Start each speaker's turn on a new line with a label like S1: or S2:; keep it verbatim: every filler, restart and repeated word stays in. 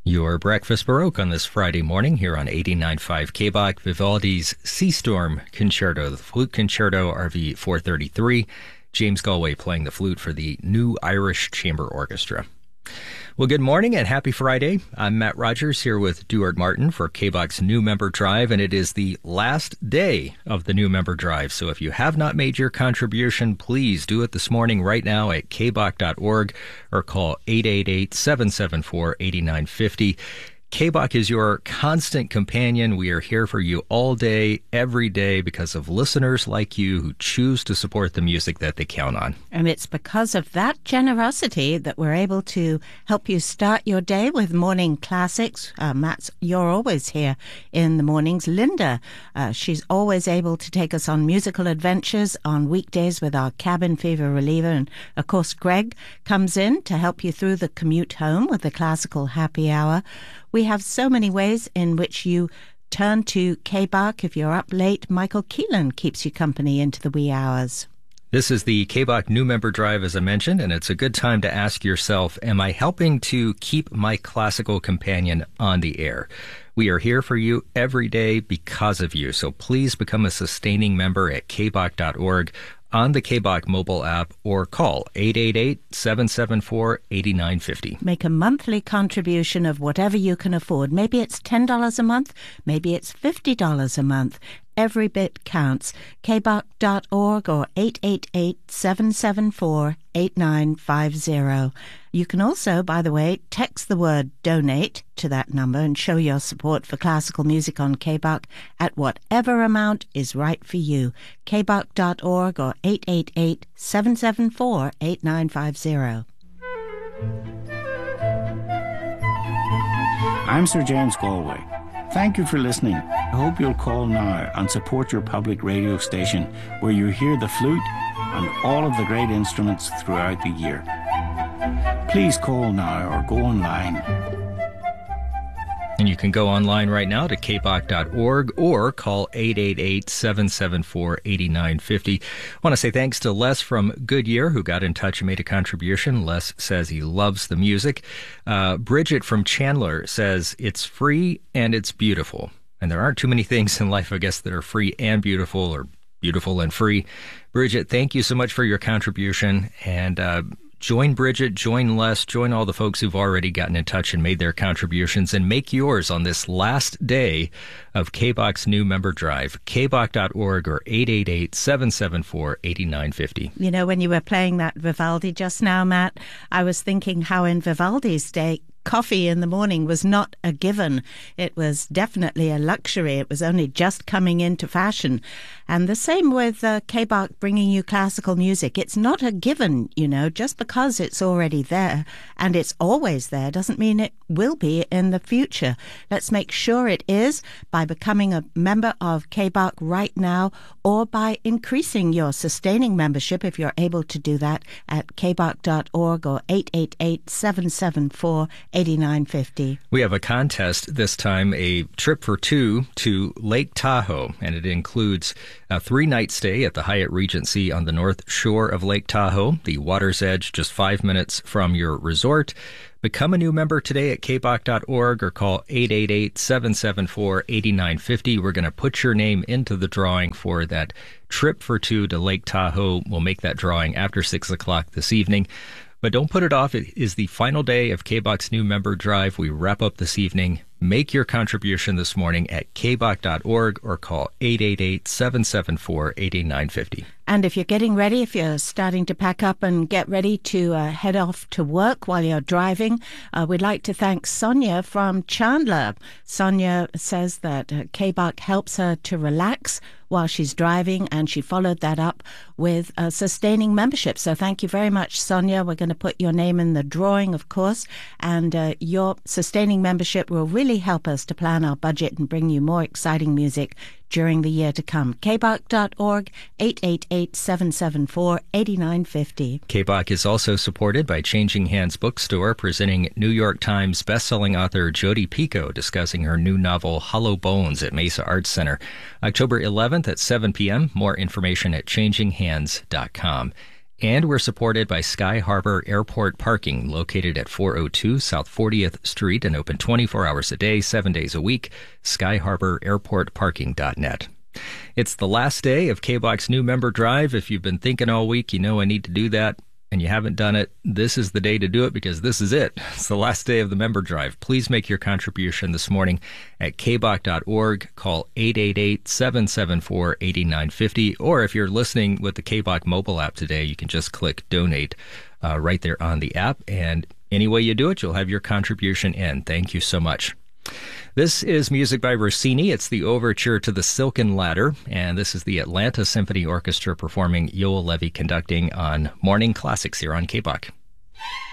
S1: Your Breakfast Baroque on this Friday morning here on eighty-nine point five K B O C, Vivaldi's Sea Storm Concerto, the Flute Concerto R V four thirty-three, James Galway playing the flute for the New Irish Chamber Orchestra. Well, good morning and happy Friday. I'm Matt Rogers here with Duart Martin for K B O C's New Member Drive, and it is the last day of the New Member Drive. So if you have not made your contribution, please do it this morning right now at k b o c dot org or call eight eight eight, seven seven four, eight nine five zero. K B O C is your constant companion. We are here for you all day, every day, because of listeners like you who choose to support the music that they count on.
S2: And it's because of that generosity that we're able to help you start your day with morning classics. Uh, Matt, you're always here in the mornings. Linda, uh, she's always able to take us on musical adventures on weekdays with our cabin fever reliever. And, of course, Greg comes in to help you through the commute home with the classical happy hour. We have so many ways in which you turn to K B O C. If you're up late, Michael Keelan keeps you company into the wee hours.
S1: This is the K B O C New Member Drive, as I mentioned, and it's a good time to ask yourself, am I helping to keep my classical companion on the air? We are here for you every day because of you, so please become a sustaining member at k b o c dot org, on the K B O C mobile app, or call eight eight eight, seven seven four, eight nine five zero.
S2: Make a monthly contribution of whatever you can afford. Maybe it's ten dollars a month, maybe it's fifty dollars a month. Every bit counts. k b o c dot org or eight eight eight, seven seven four, eight nine five zero. You can also, by the way, text the word donate to that number and show your support for classical music on K B O C at whatever amount is right for you. k b o c dot org or eight eight eight, seven seven four, eight nine five zero.
S3: I'm Sir James Galway. Thank you for listening. I hope you'll call now and support your public radio station where you hear the flute and all of the great instruments throughout the year. Please call now or go online.
S1: And you can go online right now to k b o c dot org or call eight eight eight, seven seven four, eight nine five zero. I want to say thanks to Les from Goodyear who got in touch and made a contribution. Les says he loves the music. Uh, Bridget from Chandler says it's free and it's beautiful. And there aren't too many things in life, I guess, that are free and beautiful, or beautiful and free. Bridget, thank you so much for your contribution. And uh, join Bridget, join Les, join all the folks who've already gotten in touch and made their contributions, and make yours on this last day of K B O C's New Member Drive. k b o c dot org or eight eight eight, seven seven four, eight nine five zero.
S2: You know, when you were playing that Vivaldi just now, Matt, I was thinking how in Vivaldi's day, coffee in the morning was not a given. It was definitely a luxury. It was only just coming into fashion. And the same with uh, K B O C bringing you classical music. It's not a given, you know, just because it's already there and it's always there doesn't mean it will be in the future. Let's make sure it is by becoming a member of K B O C right now, or by increasing your sustaining membership if you're able to do that at k b o c dot org or eight eight eight, seven seven four, eight nine five zero.
S1: We have a contest this time, a trip for two to Lake Tahoe, and it includes a three-night stay at the Hyatt Regency on the north shore of Lake Tahoe, the water's edge just five minutes from your resort. Become a new member today at k b o c dot org or call eight eight eight, seven seven four, eight nine five zero. We're going to put your name into the drawing for that trip for two to Lake Tahoe. We'll make that drawing after six o'clock this evening. But don't put it off. It is the final day of K B O C's New Member Drive. We wrap up this evening. Make your contribution this morning at k b o c dot org or call eight eight eight, seven seven four, eight nine five zero.
S2: And if you're getting ready, if you're starting to pack up and get ready to uh, head off to work while you're driving, uh, we'd like to thank Sonia from Chandler. Sonia says that uh, K B O C helps her to relax while she's driving, and she followed that up with a sustaining membership. So thank you very much, Sonia. We're going to put your name in the drawing, of course, and uh, your sustaining membership will really help us to plan our budget and bring you more exciting music during the year to come. k b o c dot org, eight eight eight, seven seven four, eight nine five zero.
S1: K B O C is also supported by Changing Hands Bookstore, presenting New York Times bestselling author Jodi Picoult discussing her new novel Hollow Bones at Mesa Arts Center. October eleventh at seven p.m. More information at changing hands dot com. And we're supported by Sky Harbor Airport Parking, located at four oh two South fortieth Street and open twenty-four hours a day, seven days a week. sky harbor airport parking dot net. It's the last day of K B O C's new member drive. If you've been thinking all week, you know I need to do that, and you haven't done it, this is the day to do it because this is it. It's the last day of the member drive. Please make your contribution this morning at k b o c dot org. Call eight eight eight, seven seven four, eight nine five zero. Or if you're listening with the K B O C mobile app today, you can just click donate uh, right there on the app. And any way you do it, you'll have your contribution in. Thank you so much. This is music by Rossini. It's the overture to the Silken Ladder, and this is the Atlanta Symphony Orchestra performing, Yoel Levy conducting on Morning Classics here on K B O C.